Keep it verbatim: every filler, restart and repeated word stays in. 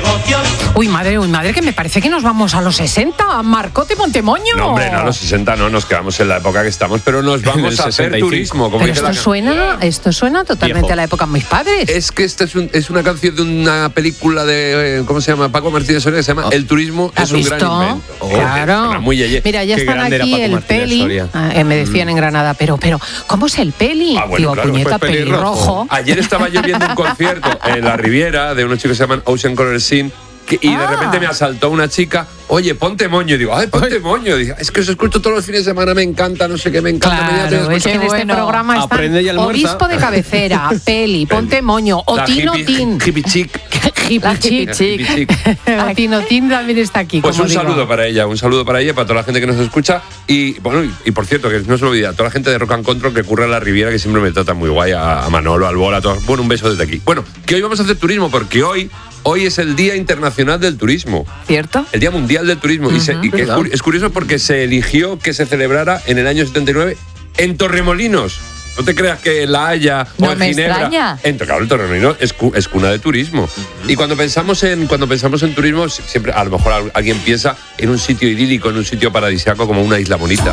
Uy, madre, uy, madre, que me parece que nos vamos a los sesenta. Marcote Montemoño. No, hombre, no, a los sesenta no, nos quedamos en la época que estamos, pero nos vamos a hacer turismo. Como pero dice esto la suena, esto suena totalmente Viejo. a la época de mis padres. Es que esta es, un, es una canción de una película de, eh, ¿cómo se llama? Paco Martínez Soria, que se llama Oh. El turismo ¿Has es un gran visto? invento. Oh, Claro. suena muy yeye. Mira, ya Qué están grande era aquí Paco el Martínez peli. Soria. Ah, eh, me decían en Granada, pero, pero, ¿cómo es el peli? Ah, bueno, Digo, claro, puñeta, pues pelirrojo. pelirrojo. Ayer estaba yo viendo un concierto en la Riviera de unos chicos que se llaman Ocean Color Scene que- y de Ah. repente me asaltó una chica, oye, ponte moño. Y digo, ay, ponte moño. Digo, es que os escucho todos los fines de semana, me encanta, no sé qué, me encanta. me Claro, encanta, es que en este bueno. programa están Aprende y almuerza. obispo de cabecera, peli, ponte moño, La otinotín. hippie- hippie chic. La hippie Hippie chic. Hippie chic. Otinotín también está aquí. Pues como un digo. saludo para ella, un saludo para ella, para toda la gente que nos escucha. Y bueno, y, y por cierto, que no se lo olvida, toda la gente de Rock and Control que curra en la Riviera, que siempre me trata muy guay, a, a Manolo, al Bola, a todos. Bueno, un beso desde aquí. Bueno, que hoy vamos a hacer turismo, porque hoy, hoy es el Día Internacional del Turismo. ¿Cierto? El Día Mundial del Turismo. Y, se- y que es, curi- es curioso porque se eligió que se celebrara en el año setenta y nueve en Torremolinos. No te creas que en La Haya o No en me Ginebra. extraña. En, claro, el Torremolinos es, cu- es cuna de turismo. Y cuando pensamos en cuando pensamos en turismo, siempre a lo mejor al- alguien piensa en un sitio idílico, en un sitio paradisíaco como una isla bonita.